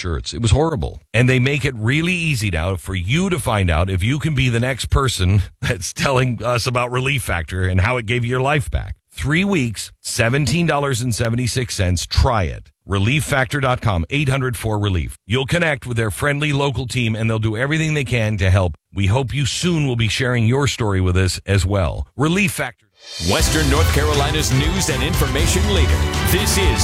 shirts. It was horrible. And they make it really easy now for you to find out if you can be the next person that's telling us about Relief Factor and how it gave you your life back. 3 weeks, $17.76. Try it. ReliefFactor.com, 800-4RELIEF. You'll connect with their friendly local team, and they'll do everything they can to help. We hope you soon will be sharing your story with us as well. Relief Factor. Western North Carolina's news and information leader. This is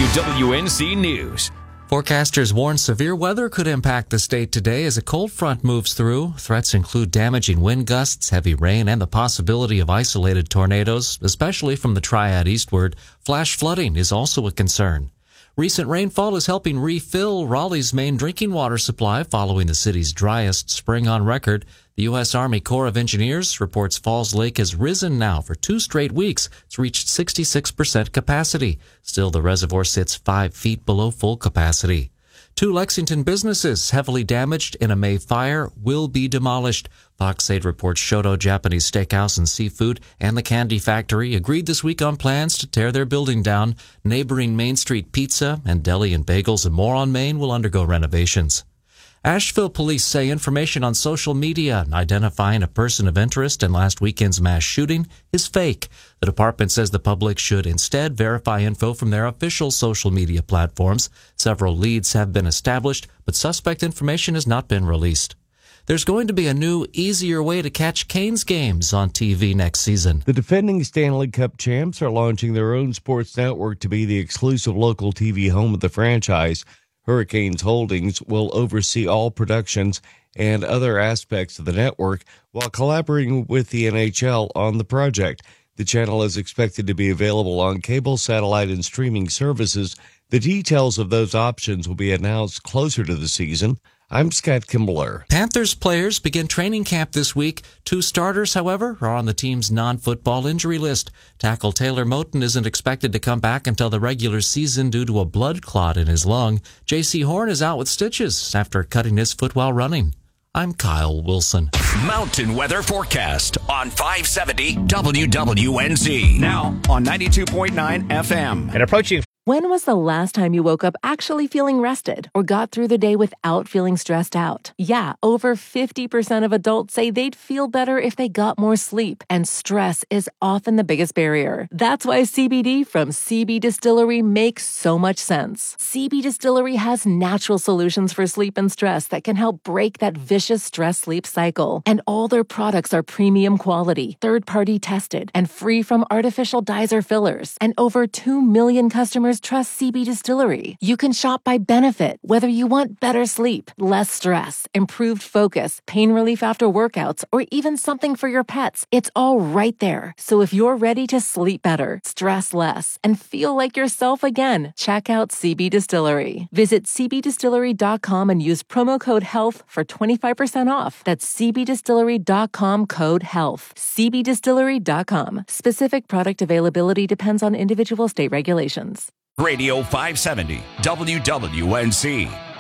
WWNC News. Forecasters warn severe weather could impact the state today as a cold front moves through. Threats include damaging wind gusts, heavy rain, and the possibility of isolated tornadoes, especially from the Triad eastward. Flash flooding is also a concern. Recent rainfall is helping refill Raleigh's main drinking water supply following the city's driest spring on record. The U.S. Army Corps of Engineers reports Falls Lake has risen now for 2 straight weeks. It's reached 66% capacity. Still, the reservoir sits 5 feet below full capacity. 2 Lexington businesses heavily damaged in a May fire will be demolished. Fox 8 reports Shoto Japanese Steakhouse and Seafood and the Candy Factory agreed this week on plans to tear their building down. Neighboring Main Street Pizza and Deli and Bagels and More on Main will undergo renovations. Asheville police say information on social media identifying a person of interest in last weekend's mass shooting is fake. The department says the public should instead verify info from their official social media platforms. Several leads have been established, but suspect information has not been released. There's going to be a new, easier way to catch Canes games on TV next season. The defending Stanley Cup champs are launching their own sports network to be the exclusive local TV home of the franchise. Hurricanes Holdings will oversee all productions and other aspects of the network while collaborating with the NHL on the project. The channel is expected to be available on cable, satellite, and streaming services. The details of those options will be announced closer to the season. I'm Scott Kimbler. Panthers players begin training camp this week. 2 starters, however, are on the team's non-football injury list. Tackle Taylor Moton isn't expected to come back until the regular season due to a blood clot in his lung. J.C. Horn is out with stitches after cutting his foot while running. I'm Kyle Wilson. Mountain weather forecast on 570 WWNZ. Now on 92.9 FM. And approaching. When was the last time you woke up actually feeling rested or got through the day without feeling stressed out? Yeah, over 50% of adults say they'd feel better if they got more sleep, and stress is often the biggest barrier. That's why CBD from CB Distillery makes so much sense. CB Distillery has natural solutions for sleep and stress that can help break that vicious stress-sleep cycle. And all their products are premium quality, third-party tested, and free from artificial dyes or fillers. And over 2 million customers trust CB Distillery. You can shop by benefit, whether you want better sleep, less stress, improved focus, pain relief after workouts, or even something for your pets. It's all right there. So if you're ready to sleep better, stress less, and feel like yourself again, check out CB Distillery. Visit cbdistillery.com and use promo code HEALTH for 25% off. That's cbdistillery.com code HEALTH. cbdistillery.com. Specific product availability depends on individual state regulations. Radio 570 WWNC.